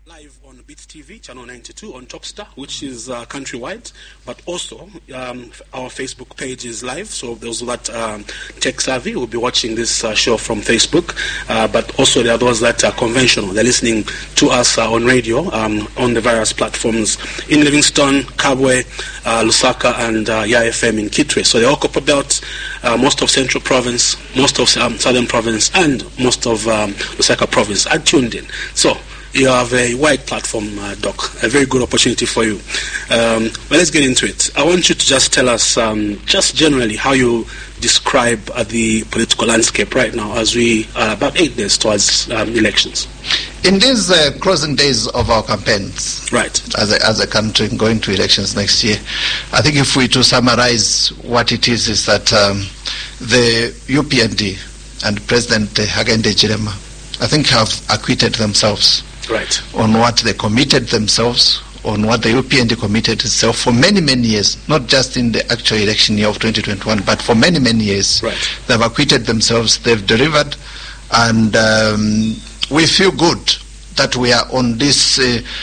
Live on Beat TV, channel 92 on Topstar, which is countrywide, but also our Facebook page is live, so those that tech savvy will be watching this show from Facebook, but also there are those that are conventional. They're listening to us on radio on the various platforms in Livingstone, Kabwe, Lusaka, and Ya FM in Kitwe. So they all cover about most of Central Province, most of Southern Province, and most of Lusaka Province are tuned in. So you have a wide platform, Doc. A very good opportunity for you. Well, let's get into it. I want you to just tell us, just generally, how you describe the political landscape right now as we are about 8 days towards elections. In these closing days of our campaigns, right, as a country going to elections next year, I think if we to summarize what it is that the UPND and President Hakainde Hichilema, I think, have acquitted themselves. Right. On what they committed themselves, on what the UPND committed itself for many, many years, not just in the actual election year of 2021, but for many, many years. Right. They've acquitted themselves, they've delivered, and we feel good that we are on this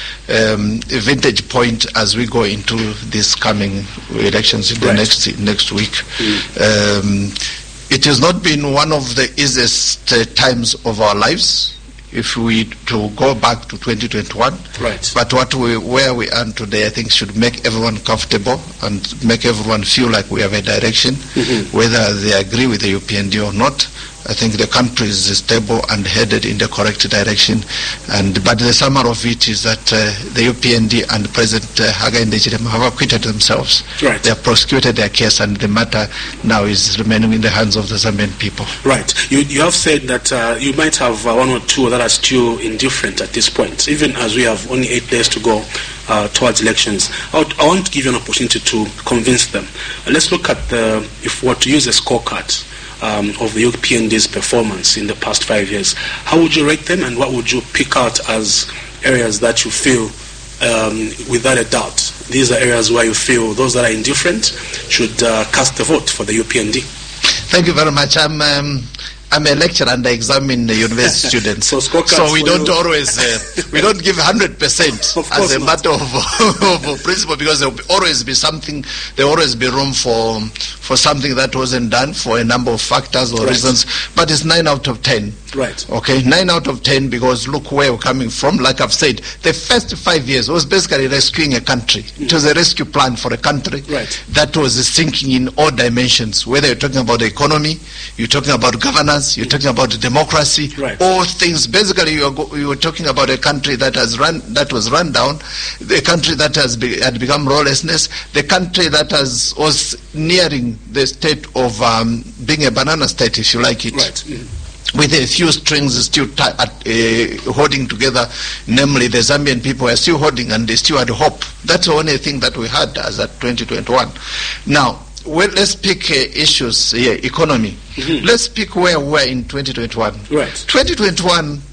vintage point as we go into these coming elections in the next week. It has not been one of the easiest times of our lives, if we to go back to 2021, right. But where we are today, I think, should make everyone comfortable and make everyone feel like we have a direction, whether they agree with the UPND or not. I think the country is stable and headed in the correct direction. But the summary of it is that the UPND and President Hakainde Hichilema have acquitted themselves. Right. They have prosecuted their case, and the matter now is remaining in the hands of the Zambian people. Right. You have said that you might have one or two that are still indifferent at this point, even as we have only 8 days to go towards elections. I want to give you an opportunity to convince them. Let's look at if we were to use a scorecard of the UPND's performance in the past 5 years. How would you rate them, and what would you pick out as areas that you feel, without a doubt, these are areas where you feel those that are indifferent should cast a vote for the UPND? Thank you very much. I'm a lecturer and I examine the university students. So we don't always, we don't give 100% as a matter of principle, because there will always be something, there will always be room for something that wasn't done for a number of factors or reasons, but it's 9 out of 10. Right. Okay, 9 out of 10, because look where we're coming from. Like I've said, the first 5 years was basically rescuing a country. It was a rescue plan for a country that was sinking in all dimensions, whether you're talking about the economy, you're talking about governance, you're talking about democracy, all things. Basically, you were talking about a country that was run down, the country that had become lawlessness, the country that was nearing the state of being a banana state, if you like it. Right. With a few strings still holding together, namely the Zambian people are still holding, and they still had hope. That's the only thing that we had as at 2021. Now, let's pick issues here, economy. Let's pick where we were in 2021. Right. 2021,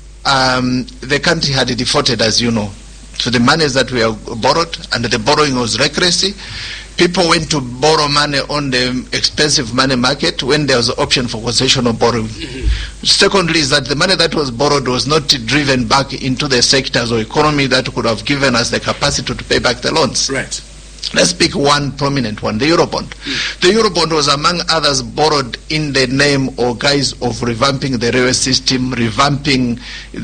the country had defaulted, as you know. So the monies that were borrowed, and the borrowing was recklessly. People went to borrow money on the expensive money market when there was an option for concessional borrowing. Secondly, is that the money that was borrowed was not driven back into the sectors or economy that could have given us the capacity to pay back the loans. Right. Let's pick one prominent one, the Eurobond. The Eurobond was, among others, borrowed in the name or guise of revamping the railway system, revamping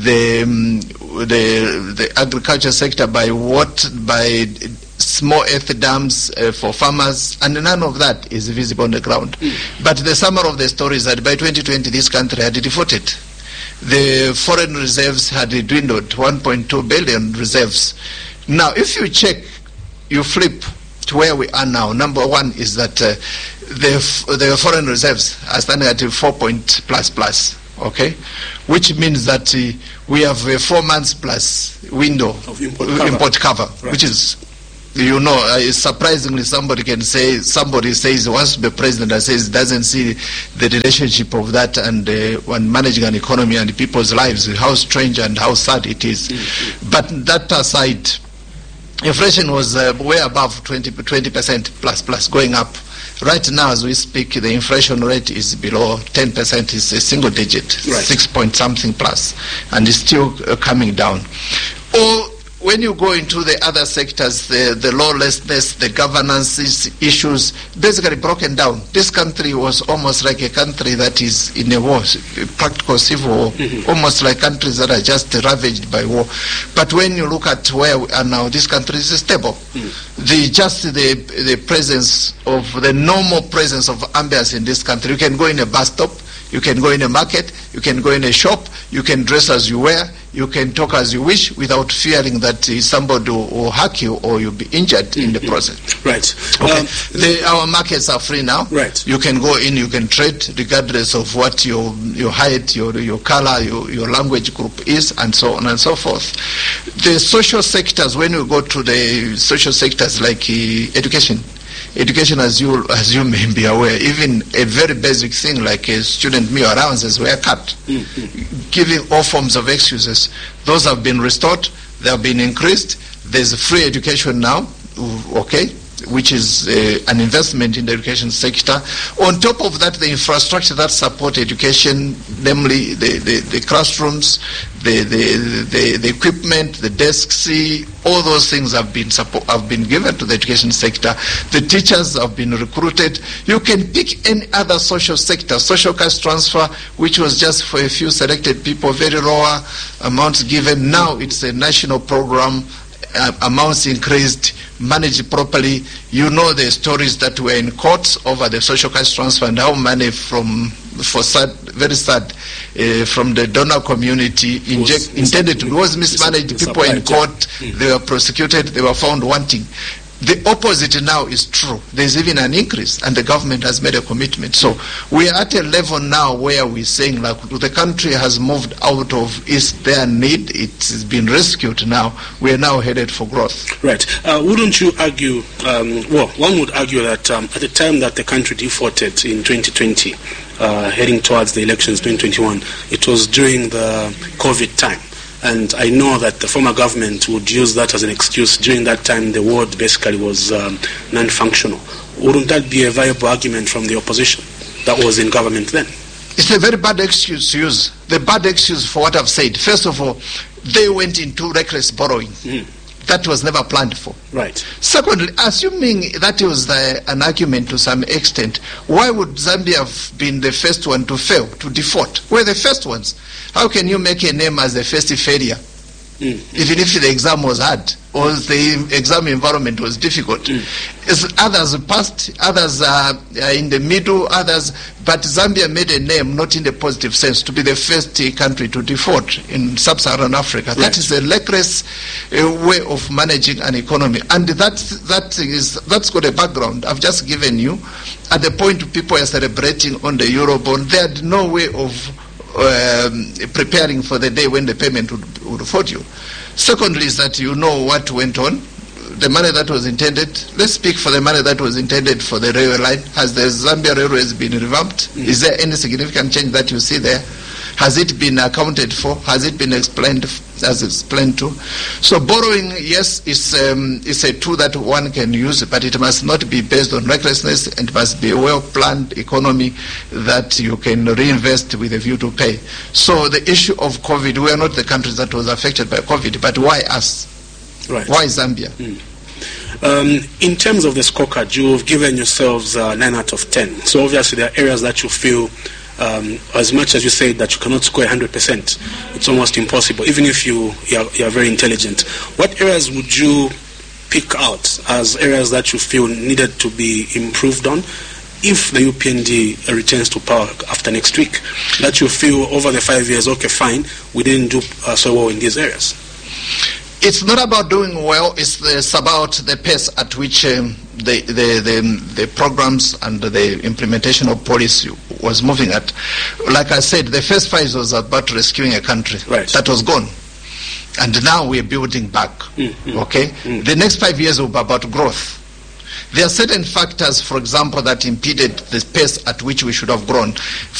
the agriculture sector by small earth dams for farmers, and none of that is visible on the ground. But the summary of the story is that by 2020 this country had defaulted. The foreign reserves had dwindled, 1.2 billion reserves. Now, if you check, you flip to where we are now. Number one is that the foreign reserves are standing at 4 plus, okay? Which means that we have a 4 months plus window of import cover, which is, surprisingly, somebody says wants to be president and says doesn't see the relationship of that and when managing an economy and people's lives, how strange and how sad it is. But that aside, inflation was way above 20% plus going up. Right now, as we speak, the inflation rate is below 10%. It's a single digit, 6 point something plus, and it's still coming down. when you go into the other sectors, the lawlessness, the governance issues, basically broken down. This country was almost like a country that is in a war, a practical civil war, almost like countries that are just ravaged by war. But when you look at where we are now, this country is stable. The presence of the normal presence of ambience in this country. You can go in a bus stop, you can go in a market, you can go in a shop, you can dress as you wear, you can talk as you wish without fearing that somebody will hack you or you'll be injured in the process. Right. Okay. Our markets are free now. Right. You can go in, you can trade regardless of what your height, your color, your language group is, and so on and so forth. The social sectors, when you go to the social sectors like education, as you may be aware, even a very basic thing like student meal allowances were cut, giving all forms of excuses. Those have been restored, they have been increased. There's free education now, okay, which is an investment in the education sector. On top of that, the infrastructure that support education, namely the classrooms, the equipment, the desks, all those things have been given to the education sector. The teachers have been recruited. You can pick any other social sector, social cash transfer, which was just for a few selected people, very lower amounts given. Now it's a national program. Amounts increased, managed properly. You know the stories that were in courts over the social cash transfer and how money from the donor community was mismanaged. People in court, they were prosecuted, they were found wanting. The opposite now is true. There's even an increase, and the government has made a commitment. So we are at a level now where we're saying, like, the country has moved out of its their need. It's been rescued now. We are now headed for growth. Right. Wouldn't you argue, one would argue that at the time that the country defaulted in 2020, heading towards the elections 2021, it was during the COVID time. And I know that the former government would use that as an excuse. During that time, the world basically was non-functional. Wouldn't that be a viable argument from the opposition that was in government then? It's a very bad excuse to use. The bad excuse for what I've said. First of all, they went into reckless borrowing. That was never planned for. Right. Secondly, assuming that was an argument to some extent, why would Zambia have been the first one to fail, to default? We're the first ones. How can you make a name as a first failure? Even if the exam was hard or the exam environment was difficult. Others passed, others are in the middle, others, but Zambia made a name, not in the positive sense, to be the first country to default in sub-Saharan Africa. Right. That is a reckless way of managing an economy, and that's got a background. I've just given you. At the point people are celebrating on the Eurobond, they had no way of preparing for the day when the payment would afford you. Secondly is that you know what went on. The money that was intended, let's speak for the money that was intended for the railway line. Has the Zambia Railways been revamped? Is there any significant change that you see there? Has it been accounted for? Has it been explained as explained to? So borrowing, yes, is a tool that one can use, but it must not be based on recklessness, and it must be a well-planned economy that you can reinvest with a view to pay. So the issue of COVID, we are not the countries that was affected by COVID, but why us? Right. Why Zambia? In terms of the scorecard, you've given yourselves 9 out of 10. So obviously there are areas that you feel, as much as you say that you cannot score 100%, it's almost impossible, even if you are very intelligent. What areas would you pick out as areas that you feel needed to be improved on if the UPND returns to power after next week? That you feel over the 5 years, okay, fine, we didn't do so well in these areas. It's not about doing well, it's about the pace at which the programs and the implementation of policy was moving at. Like I said, the first phase was about rescuing a country. Right. That was gone. And now we're building back. Okay? The next 5 years will be about growth. There are certain factors, for example, that impeded the pace at which we should have grown.